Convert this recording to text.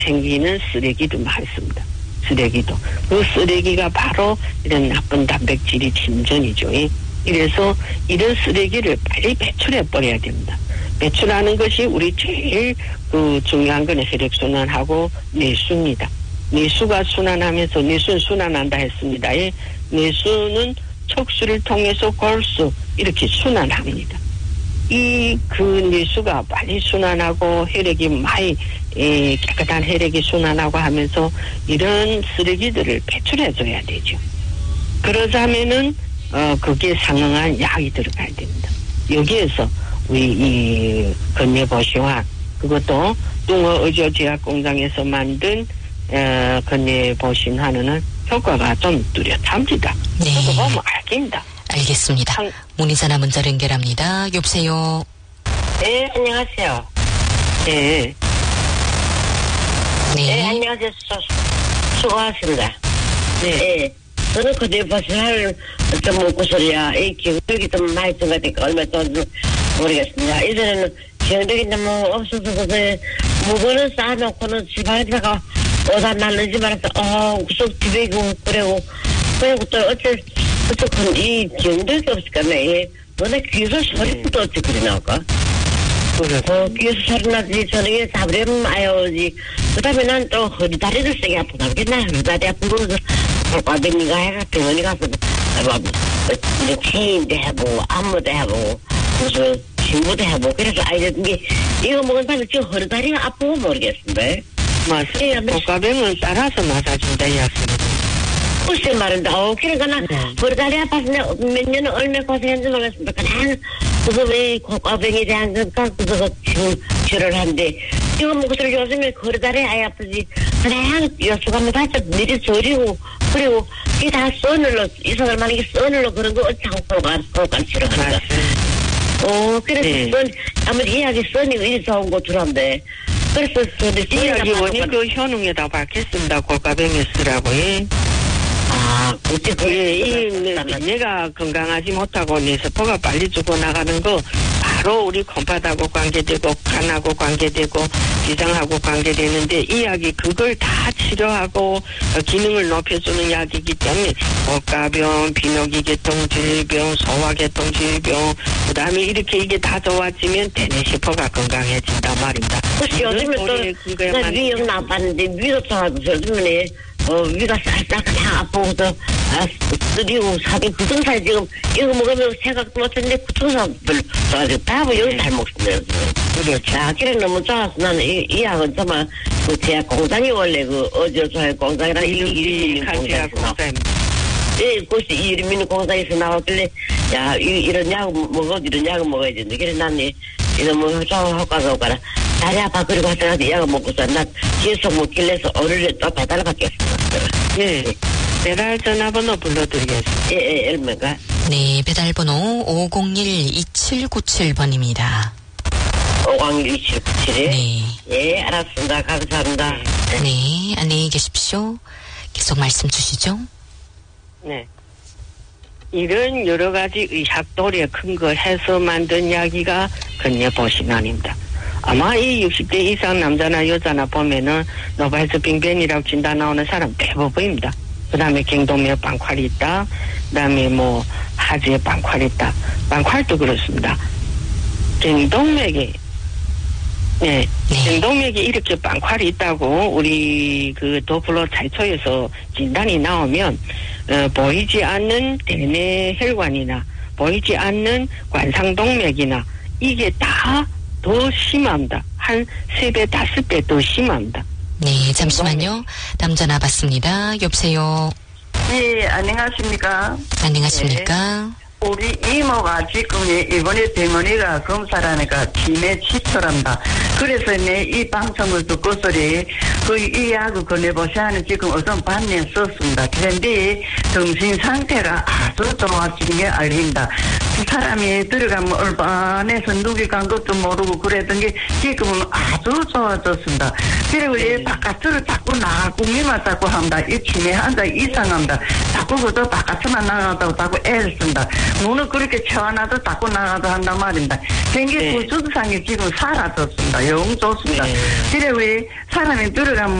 생기는 쓰레기도 많습니다. 쓰레기도. 그 쓰레기가 바로 이런 나쁜 단백질이 침전이죠. 이래서 이런 쓰레기를 빨리 배출해버려야 됩니다. 배출하는 것이 우리 제일 중요한 건 혈액순환하고 내수입니다. 내수가 순환하면서 내수는 순환한다 했습니다. 내수는 척수를 통해서 골수 이렇게 순환합니다. 그 내수가 빨리 순환하고 혈액이 많이 깨끗한 혈액이 순환하고 하면서 이런 쓰레기들을 배출해줘야 되죠. 그러자면은 그게 상응한 약이 들어가야 됩니다. 여기에서 우리 이 건뇌보시환 그것도 뚱어의료제약공장에서 만든 건뇌보신환은 효과가 좀 뚜렷합니다. 네. 저도 보면 알깁니다. 알겠습니다. 문의전화 문자 연결합니다. 여보세요. 네, 안녕하세요. 네. 네. 네, 안녕하세요. 수고하십니다. 네. 저는 건뇌보신환을 좀 먹고서야 이 기억력이 좀 많이 증가되니까 얼마 돈 모르겠습니다. 이전에는 기억력이 너무 없어서 물건을 쌓아놓고는 집안에다가 오다 날리지 말아서 구석 집에 있고 그리고 또 어쨌든 이 기억력이 없을까 네. 너네 귀에서 소리도 어찌 그리 나올까? 귀에서 소리 나지 저녁에 잡으려면 아요지. 그 다음에 난 또 허리다리를 세게 아프다 그랬나? 허리다리 아픈 거는 과병이가 해가 병원에 가서 이제 체인도 해보고 안무도 해보고 무슨 친구도 해보고 그래서 알려준 게 이거 먹은 다음에 지금 허리다리가 아프고 모르겠습니다. 맞습니다. 고가병을 따라서 맞아준다 이 약습니다. 글쎄 말인데 그러니까 나 허리다리 아파서 몇 년을 얼마나 고생했는지 모르겠습니다. 그냥 그거 왜 고가병에 대한 것과 그거 지금 치료를 이거 먹고서 요즘에 허리다리 아예 아프지 그냥 요수가면 다 미리 저리고 그리고 이게 다 써늘로 이사들 만약에 써늘로 그런 거 어찌 고간 치료하는 거 그래서 아무리 이야기 써니고 이 좋은 거 들었는데 그래서 이야기 원인 그 효능에다 밝혔습니다. 고가병에 쓰라고. 내가 건강하지 못하고 뇌세포가 빨리 죽어나가는 거 바로 우리 콩팥하고 관계되고 간하고 관계되고 지장하고 관계되는데 이 약이 그걸 다 치료하고 기능을 높여주는 약이기 때문에 고가병, 비뇨기계통 질병, 소화계통질병 그 다음에 이렇게 이게 다 좋아지면 대뇌세포가 건강해진단 말입니다. 혹시 요즘에 또 위염 나빴는데 위도 좋아져서 요즘에 위가 싹싹 다 아프고서 쓰리고 사비 구등살 지금 이거 먹으면 생각도 못했는데 구등살 별로 좋아지고 밥을 여기 잘 먹습니다. 그렇죠. 그래 너무 좋아서 나는 이 약은 정말 그 제약 공장이 원래 그 어저저의 공장이라 이름이 공장입니다. 그것이 이름있는 공장에서 나왔길래 야 이런 약을 먹어야 되는데 그래 나는 너무 좋은 효과가 오거라 다리 아파 그리고 하더라도 약을 먹고서 나 계속 먹길래서 오늘 또 배달 받겠습니다. 예. 배달 전화번호 불러드리겠습니다. 예, 얼마가? 네, 배달번호 501-2797번입니다. 501-2797에? 네. 예, 알았습니다. 감사합니다. 네, 안녕히 계십시오. 계속 말씀 주시죠. 네. 이런 여러 가지 의학도리에 근거해서 만든 약이가 건뇌보신환입니다. 아마 이 60대 이상 남자나 여자나 보면은 노바이스 빙변이라고 진단 나오는 사람 대부분입니다. 그 다음에 경동맥 빵활이 있다. 그 다음에 하지에 빵활이 있다. 빵활도 그렇습니다. 경동맥이 경동맥이 이렇게 빵활이 있다고 우리 그 도플러 차이초에서 진단이 나오면 보이지 않는 대뇌 혈관이나 보이지 않는 관상동맥이나 이게 다 더 심합니다. 한 3배, 5배 더 심합니다. 네, 잠시만요. 다음 전화 받습니다. 여보세요. 예, 안녕하십니까? 안녕하십니까? 네. 우리 이모가 지금 이번에 병원에 검사를 하니까 치매 치료란다. 그래서 이 방송을 듣고서리 이 약을 건네보시하는 지금 어떤 반년 썼습니다. 그런데 정신 상태가 아주 좋아지는 게 알린다. 그 사람이 들어가면 얼반에서 누기 간 것도 모르고 그랬던 게 지금은 아주 좋아졌습니다. 그리고 바깥으로 자꾸 나가고기만 자꾸 합니다. 이 치매 환자 이상합니다. 자꾸 그저 바깥으로만 나가다고 자꾸 애를 씁니다. 눈을 그렇게 채워놔도 닦고 나가도 한단 말입니다. 생기 네. 구조상이 지금 사라졌습니다. 영 좋습니다. 네. 그래 왜 사람이 들어가면